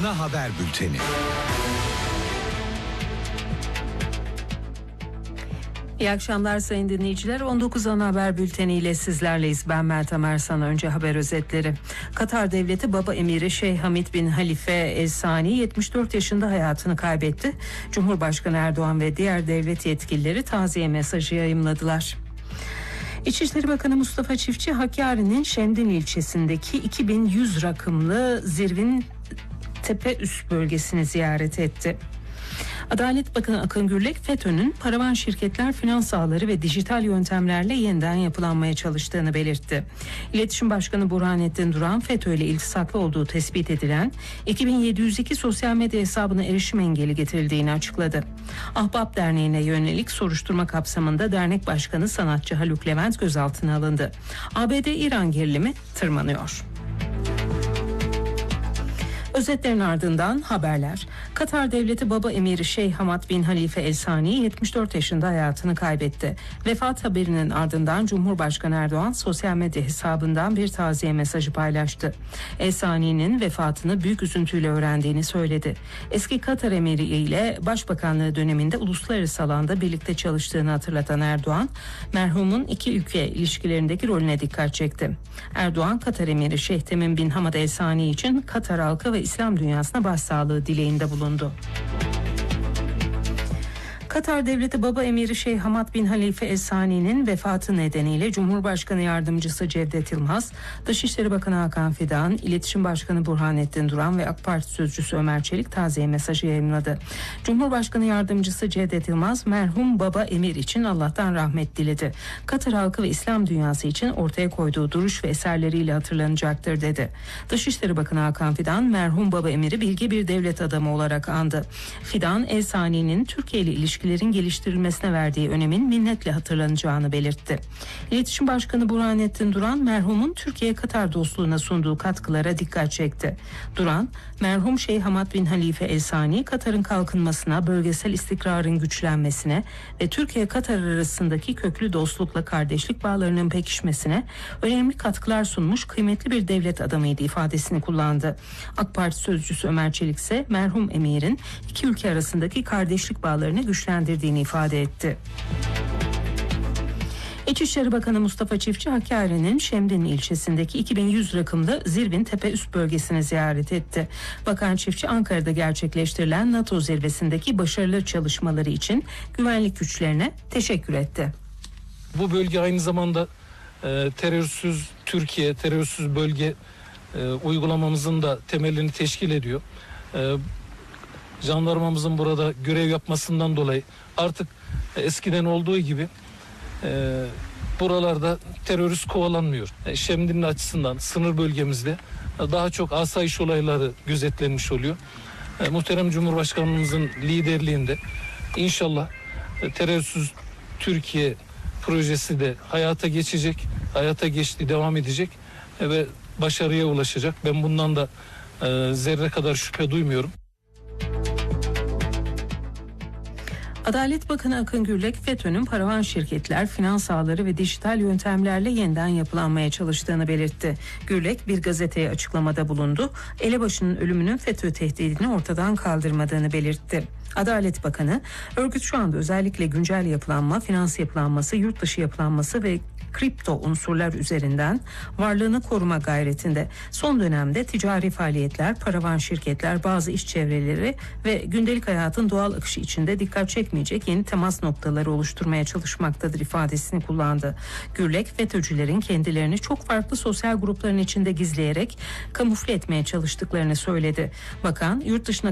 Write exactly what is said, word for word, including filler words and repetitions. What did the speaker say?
Ana Haber Bülteni. İyi akşamlar sayın dinleyiciler. on dokuz Ana Haber Bülteni ile sizlerleyiz. Ben Meltem Ersan. Önce haber özetleri. Katar Devleti Baba Emiri Şeyh Hamid bin Halife El Sani yetmiş dört yaşında hayatını kaybetti. Cumhurbaşkanı Erdoğan ve diğer devlet yetkilileri taziye mesajı yayımladılar. İçişleri Bakanı Mustafa Çiftçi, Hakkari'nin Şemdin ilçesindeki iki bin yüz rakımlı Zirvin Tepeüst bölgesini ziyaret etti. Adalet Bakanı Akın Gürlek, FETÖ'nün paravan şirketler, finans ağları ve dijital yöntemlerle yeniden yapılanmaya çalıştığını belirtti. İletişim Başkanı Burhanettin Duran, FETÖ ile iltisaklı olduğu tespit edilen iki bin yedi yüz iki sosyal medya hesabına erişim engeli getirildiğini açıkladı. Ahbap Derneği'ne yönelik soruşturma kapsamında dernek başkanı sanatçı Haluk Levent gözaltına alındı. A B D-İran gerilimi tırmanıyor. Özetlerin ardından haberler. Katar Devleti Baba Emiri Şeyh Hamad bin Halife El Sani yetmiş dört yaşında hayatını kaybetti. Vefat haberinin ardından Cumhurbaşkanı Erdoğan sosyal medya hesabından bir taziye mesajı paylaştı. El Sani'nin vefatını büyük üzüntüyle öğrendiğini söyledi. Eski Katar Emiri ile Başbakanlığı döneminde uluslararası alanda birlikte çalıştığını hatırlatan Erdoğan, merhumun iki ülke ilişkilerindeki rolüne dikkat çekti. Erdoğan, Katar Emiri Şeyh Temim bin Hamad El Sani için Katar halkı ve İslam dünyasına başsağlığı dileğinde bulundu. Katar Devleti Baba Emiri Şeyh Hamad bin Halife El Sani'nin vefatı nedeniyle Cumhurbaşkanı Yardımcısı Cevdet Yılmaz, Dışişleri Bakanı Hakan Fidan, İletişim Başkanı Burhanettin Duran ve AK Parti Sözcüsü Ömer Çelik taziye mesajı yayımladı. Cumhurbaşkanı Yardımcısı Cevdet Yılmaz, merhum Baba Emir için Allah'tan rahmet diledi. Katar halkı ve İslam dünyası için ortaya koyduğu duruş ve eserleriyle hatırlanacaktır dedi. Dışişleri Bakanı Hakan Fidan, merhum Baba Emir'i bilge bir devlet adamı olarak andı. Fidan, El Sani'nin Türkiye ile ilişkileri geliştirilmesine verdiği önemin minnetle hatırlanacağını belirtti. İletişim Başkanı Burhanettin Duran, merhumun Türkiye-Katar dostluğuna sunduğu katkılara dikkat çekti. Duran, merhum Şeyh Hamad bin Halife El Sani, Katar'ın kalkınmasına, bölgesel istikrarın güçlenmesine ve Türkiye-Katar arasındaki köklü dostlukla kardeşlik bağlarının pekişmesine önemli katkılar sunmuş kıymetli bir devlet adamıydı ifadesini kullandı. AK Parti Sözcüsü Ömer Çelik ise merhum emirin iki ülke arasındaki kardeşlik bağlarını güçlendirdiğini ifade etti. İçişleri Bakanı Mustafa Çiftçi, Hakkari'nin Şemdin ilçesindeki iki bin yüz rakımlı Zirvin Tepeüst bölgesini ziyaret etti. Bakan Çiftçi, Ankara'da gerçekleştirilen NATO zirvesindeki başarılı çalışmaları için güvenlik güçlerine teşekkür etti. Bu bölge aynı zamanda e, terörsüz Türkiye, terörsüz bölge e, uygulamamızın da temelini teşkil ediyor. E, Jandarmamızın burada görev yapmasından dolayı artık eskiden olduğu gibi e, buralarda terörist kovalanmıyor. E, Şemdin'in açısından sınır bölgemizde daha çok asayiş olayları gözetlenmiş oluyor. E, muhterem Cumhurbaşkanımızın liderliğinde inşallah e, terörsüz Türkiye projesi de hayata geçecek, hayata geçti, devam edecek e, ve başarıya ulaşacak. Ben bundan da e, zerre kadar şüphe duymuyorum. Adalet Bakanı Akın Gürlek, FETÖ'nün paravan şirketler, finans ağları ve dijital yöntemlerle yeniden yapılanmaya çalıştığını belirtti. Gürlek bir gazeteye açıklamada bulundu. Elebaşı'nın ölümünün FETÖ tehdidini ortadan kaldırmadığını belirtti. Adalet Bakanı, örgüt şu anda özellikle güncel yapılanma, finans yapılanması, yurt dışı yapılanması ve kripto unsurlar üzerinden varlığını koruma gayretinde. Son dönemde ticari faaliyetler, paravan şirketler, bazı iş çevreleri ve gündelik hayatın doğal akışı içinde dikkat çekmeyecek yeni temas noktaları oluşturmaya çalışmaktadır ifadesini kullandı. Gürlek, FETÖ'cülerin kendilerini çok farklı sosyal grupların içinde gizleyerek kamufle etmeye çalıştıklarını söyledi. Bakan, yurt dışına